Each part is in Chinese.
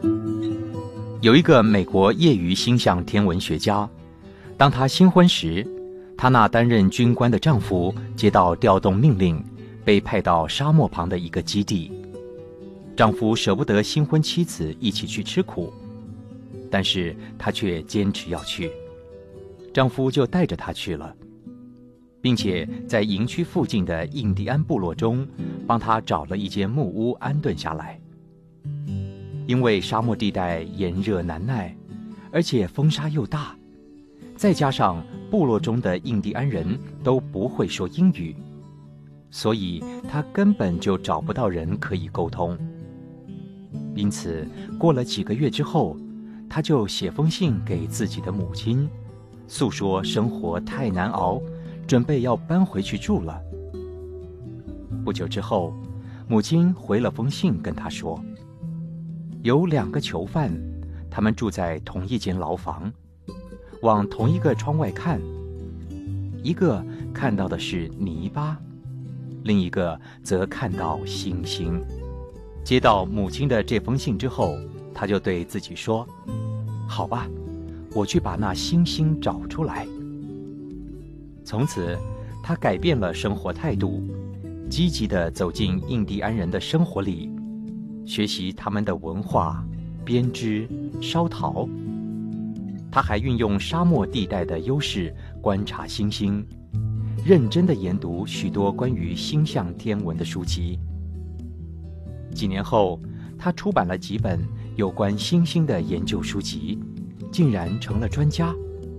有一个美国业余星象天文学家，当她新婚时，她那担任军官的丈夫接到调动命令，被派到沙漠旁的一个基地。丈夫舍不得新婚妻子一起去吃苦，但是他却坚持要去，丈夫就带着她去了，并且在营区附近的印第安部落中帮她找了一间木屋安顿下来。因为沙漠地带炎热难耐，而且风沙又大，再加上部落中的印第安人都不会说英语，所以她根本就找不到人可以沟通。因此过了几个月之后，她就写封信给自己的母亲，诉说生活太难熬，准备要搬回去住了。不久之后，母亲回了封信跟她说，有2个囚犯，他们住在同一间牢房，往同一个窗外看，一个看到的是泥巴，另一个则看到星星。接到母亲的这封信之后，他就对自己说，好吧，我去把那星星找出来。从此他改变了生活态度，积极地走进印第安人的生活里，学习他们的文化、编织、烧陶。他还运用沙漠地带的优势观察星星，认真地研读许多关于星象天文的书籍。几年后，他出版了几本有关星星的研究书籍，竟然成了专家。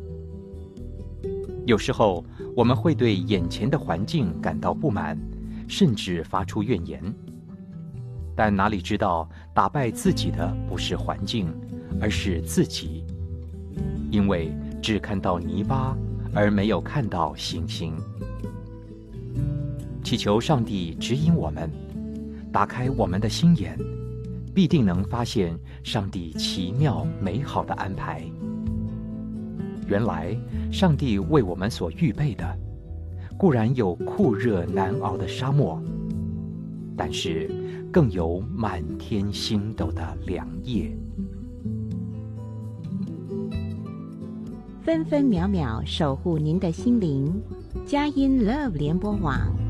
有时候我们会对眼前的环境感到不满，甚至发出怨言，但哪里知道打败自己的不是环境，而是自己，因为只看到泥巴，而没有看到星星。祈求上帝指引我们，打开我们的心眼，必定能发现上帝奇妙美好的安排。原来上帝为我们所预备的，固然有酷热难熬的沙漠，但是更有满天星斗的良夜。 分分秒秒守护您的心灵，佳音 Love 联播网